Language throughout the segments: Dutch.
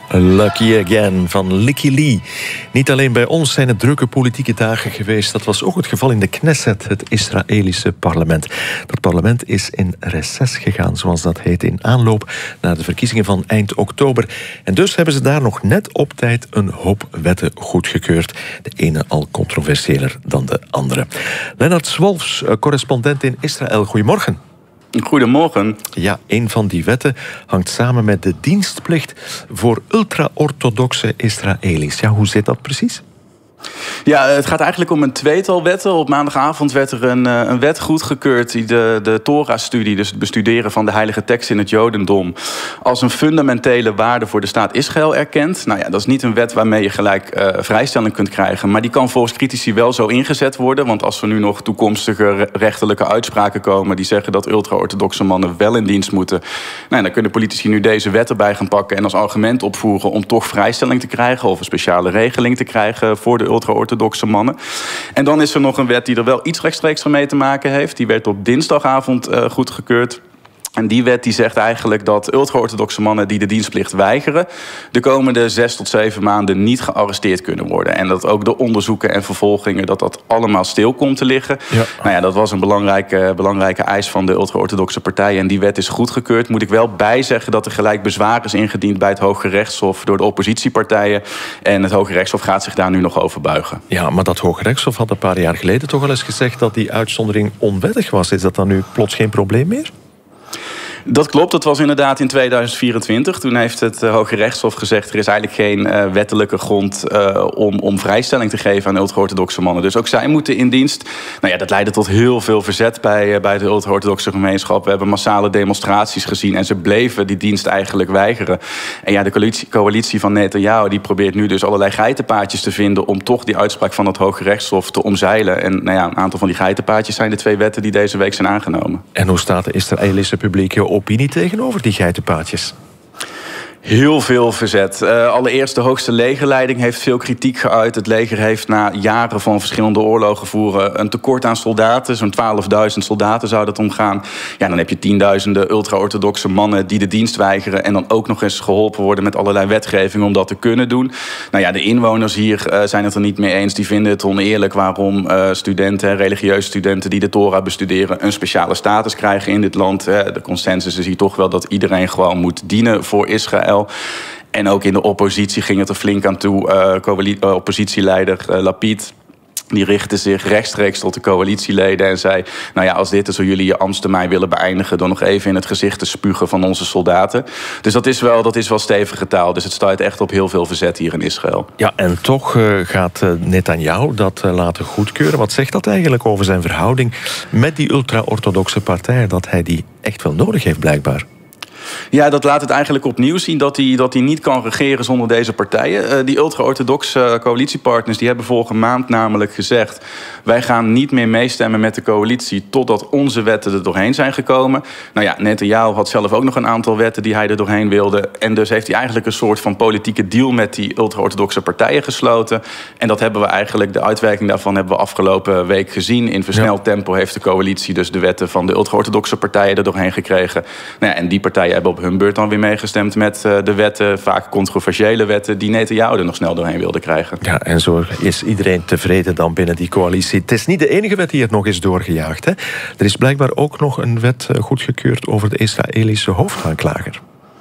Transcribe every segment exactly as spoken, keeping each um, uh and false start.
Lucky Again van Licky Lee. Niet alleen bij ons zijn het drukke politieke dagen geweest. Dat was ook het geval in de Knesset, het Israëlische parlement. Dat parlement is in reces gegaan, zoals dat heet, in aanloop naar de verkiezingen van eind oktober. En dus hebben ze daar nog net op tijd een hoop wetten goedgekeurd. De ene al controversiëler dan de andere. Lennart Swolfs, correspondent in Israël. Goedemorgen. Goedemorgen. Ja, een van die wetten hangt samen met de dienstplicht voor ultra-orthodoxe Israëli's. Ja, hoe zit dat precies? Ja, het gaat eigenlijk om een tweetal wetten. Op maandagavond werd er een, een wet goedgekeurd die de, de Torah-studie, dus het bestuderen van de heilige tekst in het Jodendom, als een fundamentele waarde voor de staat Israël erkent. Nou ja, dat is niet een wet waarmee je gelijk uh, vrijstelling kunt krijgen, maar die kan volgens critici wel zo ingezet worden. Want als er nu nog toekomstige rechterlijke uitspraken komen die zeggen dat ultra-orthodoxe mannen wel in dienst moeten, nou, dan kunnen politici nu deze wet erbij gaan pakken en als argument opvoeren om toch vrijstelling te krijgen of een speciale regeling te krijgen voor de ultra-orthodoxe mannen. En dan is er nog een wet die er wel iets rechtstreeks mee te maken heeft. Die werd op dinsdagavond uh, goedgekeurd. En die wet die zegt eigenlijk dat ultra-orthodoxe mannen die de dienstplicht weigeren de komende zes tot zeven maanden niet gearresteerd kunnen worden. En dat ook de onderzoeken en vervolgingen, dat dat allemaal stil komt te liggen. Ja. Nou ja, dat was een belangrijke, belangrijke eis van de ultra-orthodoxe partijen. En die wet is goedgekeurd. Moet ik wel bijzeggen dat er gelijk bezwaar is ingediend bij het Hoge Rechtshof door de oppositiepartijen. En het Hoge Rechtshof gaat zich daar nu nog over buigen. Ja, maar dat Hoge Rechtshof had een paar jaar geleden toch al eens gezegd dat die uitzondering onwettig was. Is dat dan nu plots geen probleem meer? Dat klopt, dat was inderdaad in tweeduizend vierentwintig. Toen heeft het Hoge Rechtshof gezegd er is eigenlijk geen uh, wettelijke grond uh, om, om vrijstelling te geven aan ultra-orthodoxe mannen. Dus ook zij moeten in dienst. Nou ja, dat leidde tot heel veel verzet bij, uh, bij de ultra-orthodoxe gemeenschap. We hebben massale demonstraties gezien en ze bleven die dienst eigenlijk weigeren. En ja, de coalitie, coalitie van Netanyahu die probeert nu dus allerlei geitenpaadjes te vinden om toch die uitspraak van het Hoge Rechtshof te omzeilen. En nou ja, een aantal van die geitenpaadjes zijn de twee wetten die deze week zijn aangenomen. En hoe staat de Israëlische publieke opinie tegenover die geitenpaadjes? Heel veel verzet. Uh, allereerst de hoogste legerleiding heeft veel kritiek geuit. Het leger heeft na jaren van verschillende oorlogen voeren een tekort aan soldaten. Zo'n twaalfduizend soldaten zou dat omgaan. Ja, dan heb je tienduizenden ultra-orthodoxe mannen die de dienst weigeren en dan ook nog eens geholpen worden met allerlei wetgeving om dat te kunnen doen. Nou ja, de inwoners hier uh, zijn het er niet mee eens. Die vinden het oneerlijk waarom uh, studenten, religieuze studenten die de Torah bestuderen een speciale status krijgen in dit land. Uh, de consensus is hier toch wel dat iedereen gewoon moet dienen voor Israël. En ook in de oppositie ging het er flink aan toe. Uh, oppositieleider uh, Lapid die richtte zich rechtstreeks tot de coalitieleden en zei, nou ja, als dit is hoe jullie je ambtstermijn willen beëindigen, dan nog even in het gezicht te spugen van onze soldaten. Dus dat is wel, dat is wel stevige taal. Dus het stuit echt op heel veel verzet hier in Israël. Ja, en toch uh, gaat uh, Netanyahu dat uh, laten goedkeuren. Wat zegt dat eigenlijk over zijn verhouding met die ultra-orthodoxe partij, dat hij die echt wel nodig heeft blijkbaar? Ja, dat laat het eigenlijk opnieuw zien dat hij, dat hij niet kan regeren zonder deze partijen. Uh, die ultra-orthodoxe coalitiepartners die hebben vorige maand namelijk gezegd, wij gaan niet meer meestemmen met de coalitie totdat onze wetten er doorheen zijn gekomen. Nou ja, Netanyahu had zelf ook nog een aantal wetten die hij er doorheen wilde. En dus heeft hij eigenlijk een soort van politieke deal met die ultra-orthodoxe partijen gesloten. En dat hebben we eigenlijk, de uitwerking daarvan hebben we afgelopen week gezien. In versneld tempo heeft de coalitie dus de wetten van de ultra-orthodoxe partijen er doorheen gekregen. Nou ja, en die partijen hebben op hun beurt dan weer meegestemd met uh, de wetten, vaak controversiële wetten, die Netanyahu er nog snel doorheen wilde krijgen. Ja, en zo is iedereen tevreden dan binnen die coalitie. Het is niet de enige wet die er nog is doorgejaagd, hè? Er is blijkbaar ook nog een wet goedgekeurd over de Israëlische hoofdaanklager.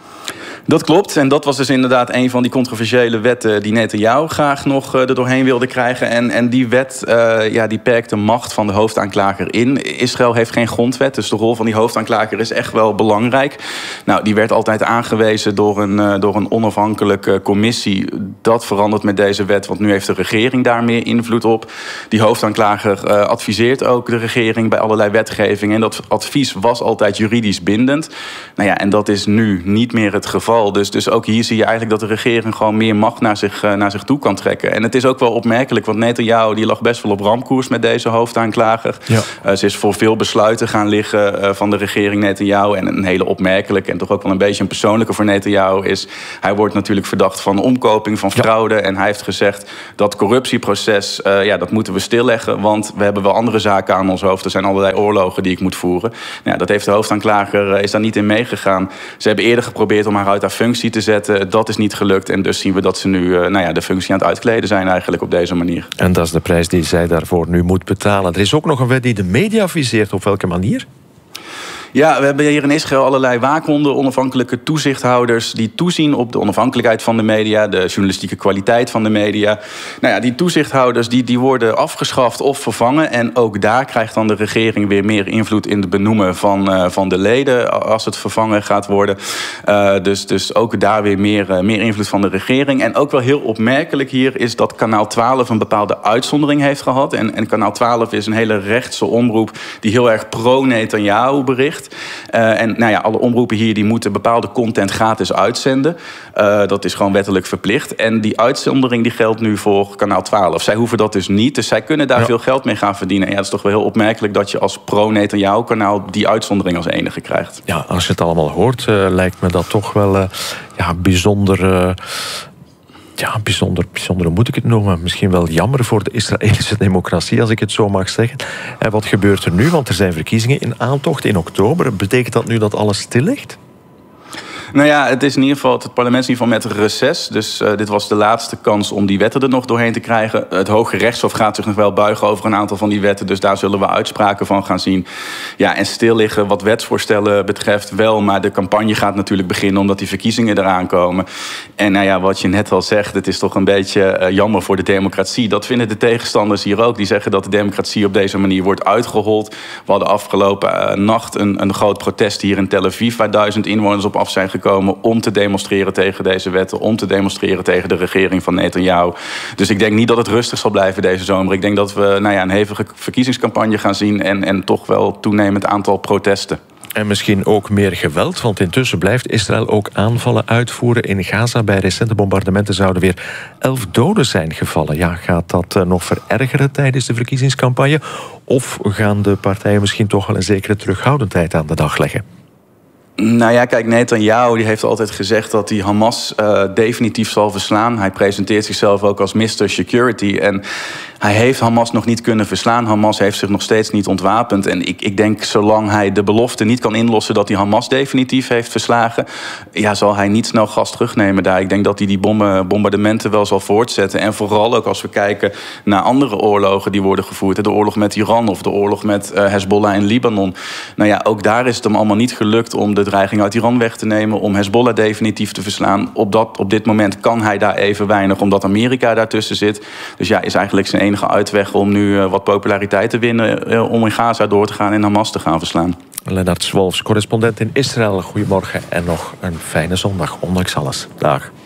Dat klopt. En dat was dus inderdaad een van die controversiële wetten die Netanyahu graag nog uh, er doorheen wilde krijgen. En, en die wet uh, ja, die perkt de macht van de hoofdaanklager in. Israël heeft geen grondwet, dus de rol van die hoofdaanklager is echt wel belangrijk. Nou, die werd altijd aangewezen door een, uh, door een onafhankelijke commissie. Dat verandert met deze wet, want nu heeft de regering daar meer invloed op. Die hoofdaanklager uh, adviseert ook de regering bij allerlei wetgeving. En dat advies was altijd juridisch bindend. Nou ja, en dat is nu niet meer het geval. Dus, dus ook hier zie je eigenlijk dat de regering gewoon meer macht naar zich, uh, naar zich toe kan trekken. En het is ook wel opmerkelijk, want Netanyahu die lag best wel op ramkoers met deze hoofdaanklager. Ja. Uh, ze is voor veel besluiten gaan liggen uh, van de regering Netanyahu. En een hele opmerkelijke en toch ook wel een beetje een persoonlijke voor Netanyahu is, hij wordt natuurlijk verdacht van omkoping, van fraude. Ja. En hij heeft gezegd dat corruptieproces, uh, ja, dat moeten we stilleggen, want we hebben wel andere zaken aan ons hoofd. Er zijn allerlei oorlogen die ik moet voeren. Nou ja, dat heeft de hoofdaanklager, uh, is daar niet in meegegaan. Ze hebben eerder geprobeerd om haar uit quota functie te zetten. Dat is niet gelukt en dus zien we dat ze nu uh, nou ja, de functie aan het uitkleden zijn eigenlijk op deze manier. En dat is de prijs die zij daarvoor nu moet betalen. Er is ook nog een wet die de media viseert. Op welke manier? Ja, we hebben hier in Israël allerlei waakhonden, onafhankelijke toezichthouders die toezien op de onafhankelijkheid van de media, de journalistieke kwaliteit van de media. Nou ja, die toezichthouders die, die worden afgeschaft of vervangen. En ook daar krijgt dan de regering weer meer invloed in het benoemen van, uh, van de leden als het vervangen gaat worden. Uh, dus, dus ook daar weer meer, uh, meer invloed van de regering. En ook wel heel opmerkelijk hier is dat Kanaal twaalf een bepaalde uitzondering heeft gehad. En, en Kanaal twaalf is een hele rechtse omroep die heel erg pro-Netanyahu bericht. Uh, en nou ja, alle omroepen hier die moeten bepaalde content gratis uitzenden. Uh, dat is gewoon wettelijk verplicht. En die uitzondering die geldt nu voor Kanaal twaalf. Zij hoeven dat dus niet. Dus zij kunnen daar ja. veel geld mee gaan verdienen. En ja, het is toch wel heel opmerkelijk dat je als pro-Netanyahu kanaal die uitzondering als enige krijgt. Ja, als je het allemaal hoort, uh, lijkt me dat toch wel uh, ja, bijzonder... Uh... Ja, bijzonder, bijzonder moet ik het noemen. Misschien wel jammer voor de Israëlische democratie, als ik het zo mag zeggen. En wat gebeurt er nu? Want er zijn verkiezingen in aantocht in oktober. Betekent dat nu dat alles stil ligt? Nou ja, het is in ieder geval het parlement is in ieder geval met reces. Dus uh, dit was de laatste kans om die wetten er nog doorheen te krijgen. Het Hoge Rechtshof gaat zich nog wel buigen over een aantal van die wetten. Dus daar zullen we uitspraken van gaan zien. Ja, en stil liggen wat wetsvoorstellen betreft wel. Maar de campagne gaat natuurlijk beginnen omdat die verkiezingen eraan komen. En nou ja, wat je net al zegt, het is toch een beetje uh, jammer voor de democratie. Dat vinden de tegenstanders hier ook. Die zeggen dat de democratie op deze manier wordt uitgehold. We hadden afgelopen uh, nacht een, een groot protest hier in Tel Aviv, waar duizend inwoners op af zijn gekomen om te demonstreren tegen deze wetten, om te demonstreren tegen de regering van Netanyahu. Dus ik denk niet dat het rustig zal blijven deze zomer. Ik denk dat we nou ja, een hevige verkiezingscampagne gaan zien en, en toch wel toenemend aantal protesten. En misschien ook meer geweld, want intussen blijft Israël ook aanvallen uitvoeren in Gaza. Bij recente bombardementen zouden weer elf doden zijn gevallen. Ja, gaat dat nog verergeren tijdens de verkiezingscampagne? Of gaan de partijen misschien toch wel een zekere terughoudendheid aan de dag leggen? Nou ja, kijk, Netanyahu die heeft altijd gezegd dat hij Hamas uh, definitief zal verslaan. Hij presenteert zichzelf ook als mister Security. En hij heeft Hamas nog niet kunnen verslaan. Hamas heeft zich nog steeds niet ontwapend. En ik, ik denk, zolang hij de belofte niet kan inlossen dat hij Hamas definitief heeft verslagen, ja, zal hij niet snel gas terugnemen daar. Ik denk dat hij die bommen, bombardementen wel zal voortzetten. En vooral ook als we kijken naar andere oorlogen die worden gevoerd. De oorlog met Iran of de oorlog met uh, Hezbollah in Libanon. Nou ja, ook daar is het hem allemaal niet gelukt om de dreiging uit Iran weg te nemen, om Hezbollah definitief te verslaan. Op, dat, op dit moment kan hij daar even weinig, omdat Amerika daartussen zit. Dus ja, is eigenlijk zijn enige uitweg om nu uh, wat populariteit te winnen, uh, om in Gaza door te gaan en Hamas te gaan verslaan. Lennart Swolfs, correspondent in Israël. Goedemorgen en nog een fijne zondag, ondanks alles. Dag.